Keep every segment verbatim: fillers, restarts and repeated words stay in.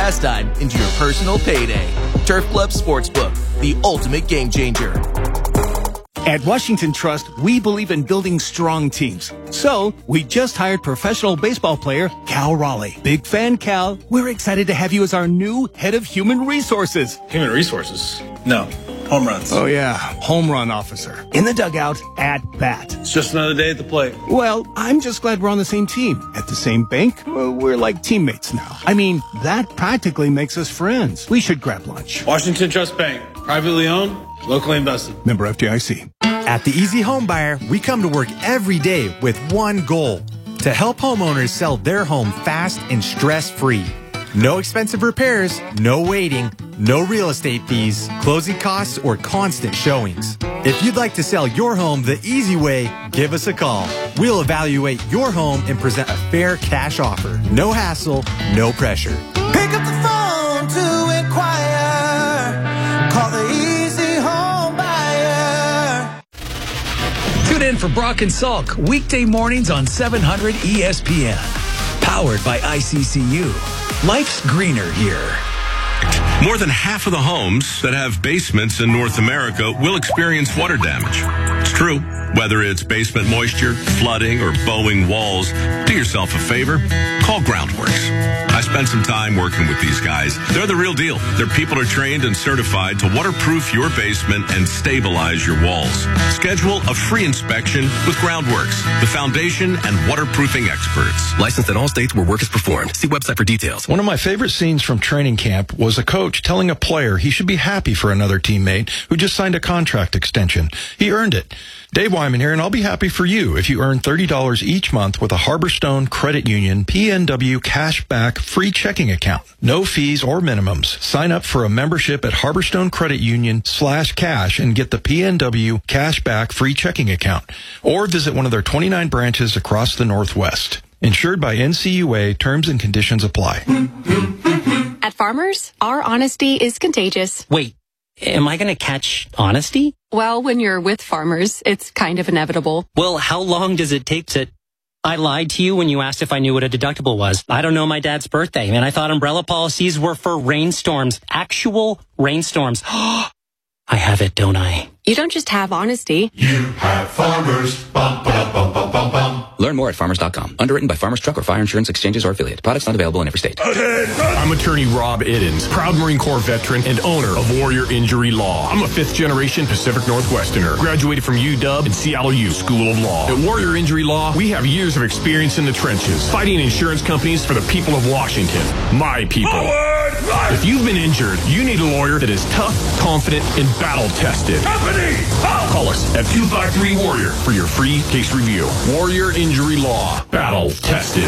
pastime into your personal payday. Turf Club Sportsbook, the ultimate game changer. At Washington Trust, we believe in building strong teams. So, we just hired professional baseball player Cal Raleigh. Big fan, Cal. We're excited to have you as our new head of human resources. Human resources? No. Home runs. Oh, yeah. Home run officer. In the dugout, at bat. It's just another day at the plate. Well, I'm just glad we're on the same team. At the same bank, well, we're like teammates now. I mean, that practically makes us friends. We should grab lunch. Washington Trust Bank. Privately owned, locally invested. Member F D I C. At the Easy Home Buyer, we come to work every day with one goal: to help homeowners sell their home fast and stress-free. No expensive repairs, no waiting, no real estate fees, closing costs, or constant showings. If you'd like to sell your home the easy way, give us a call. We'll evaluate your home and present a fair cash offer. No hassle, no pressure. Pick up the phone to inquire. Call the Easy Home Buyer. Tune in for Brock and Salk weekday mornings on seven hundred E S P N. Powered by I C C U. Life's greener here. More than half of the homes that have basements in North America will experience water damage. It's true. Whether it's basement moisture, flooding, or bowing walls, do yourself a favor. Call Groundworks. I spent some time working with these guys. They're the real deal. Their people are trained and certified to waterproof your basement and stabilize your walls. Schedule a free inspection with Groundworks, the foundation and waterproofing experts. Licensed in all states where work is performed. See website for details. One of my favorite scenes from training camp was a coach telling a player he should be happy for another teammate who just signed a contract extension. He earned it. Dave Wyman here, and I'll be happy for you if you earn thirty dollars each month with a Harborstone Credit Union P N W Cashback free checking account. No fees or minimums. Sign up for a membership at Harborstone Credit Union slash cash and get the P N W Cashback free checking account. Or visit one of their twenty-nine branches across the Northwest. Insured by N C U A, terms and conditions apply. At Farmers, our honesty is contagious. Wait, am I going to catch honesty? Well, when you're with Farmers, it's kind of inevitable. Well, how long does it take to... I lied to you when you asked if I knew what a deductible was. I don't know my dad's birthday, and I thought umbrella policies were for rainstorms. Actual rainstorms. I have it, don't I? You don't just have honesty. You have Farmers. Bum, ba, bum, bum, bum, bum. Learn more at farmers dot com. Underwritten by Farmers Truck or Fire Insurance Exchanges or affiliate. Products not available in every state. I'm attorney Rob Iddens, proud Marine Corps veteran and owner of Warrior Injury Law. I'm a fifth-generation Pacific Northwesterner. Graduated from U W and C L U School of Law. At Warrior Injury Law, we have years of experience in the trenches, fighting insurance companies for the people of Washington. My people. Forward, right. If you've been injured, you need a lawyer that is tough, confident, and battle-tested. Company, help! Call us at two five three Warrior for your free case review. Warrior Injury Law. Battle-tested.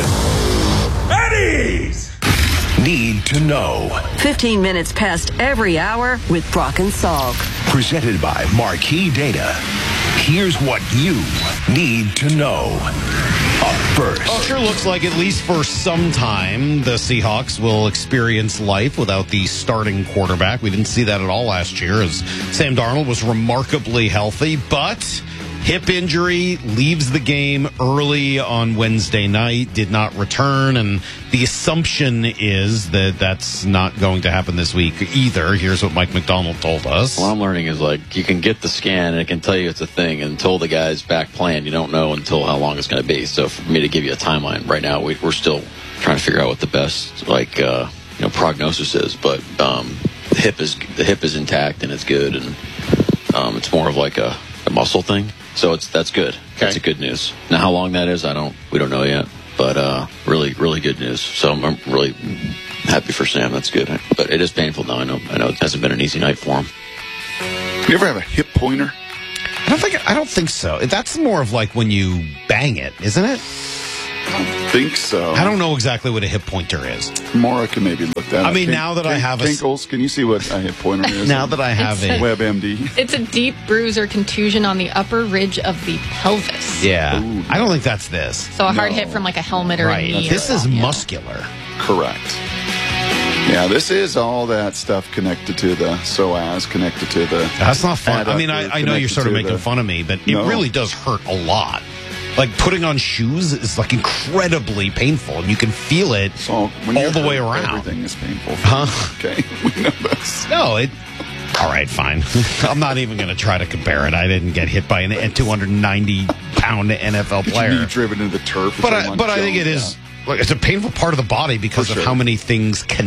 Eddie's! Need to know. fifteen minutes past every hour with Brock and Salk. Presented by Marquee Data. Here's what you need to know. Up first. Well, it sure looks like at least for some time the Seahawks will experience life without the starting quarterback. We didn't see that at all last year as Sam Darnold was remarkably healthy, but hip injury leaves the game early on Wednesday night, did not return, and the assumption is that that's not going to happen this week either. Here's what Mike McDonald told us. What I'm learning is, like, you can get the scan and it can tell you it's a thing, and until the guy's back playing, you don't know until how long it's going to be. So for me to give you a timeline right now, we, we're still trying to figure out what the best, like, uh, you know, prognosis is. But um, the hip is the hip is intact and it's good, and um, it's more of like a, a muscle thing. So it's that's good. Okay. That's a good news. Now, how long that is, I don't. We don't know yet. But uh, really, really good news. So I'm really happy for Sam. That's good. But it is painful now. I know. I know it hasn't been an easy night for him. You ever have a hip pointer? I don't think. I don't think so. That's more of like when you bang it, isn't it? I don't think so. I don't know exactly what a hip pointer is. Maura can maybe look that up. I mean, Kink, now that Kink, I have a... Kinkles, can you see what a hip pointer is? Now that I have a... WebMD. It's a deep bruise or contusion on the upper ridge of the pelvis. Yeah. Ooh, I don't think that's this. So a hard no. hit from like a helmet or right. a knee. This or is yeah. muscular. Correct. Yeah, this is all that stuff connected to the psoas, connected to the... That's not fun. I mean, I, I know you're sort of making the, fun of me, but it no. really does hurt a lot. Like putting on shoes is like incredibly painful, and you can feel it so when all the way around. Everything is painful. Huh? Okay, we know this. No, it. All right, fine. I'm not even going to try to compare it. I didn't get hit by a two hundred ninety pound N F L player. You driven into the turf. But I, but I think it is. Like, it's a painful part of the body because For of sure. how many things can.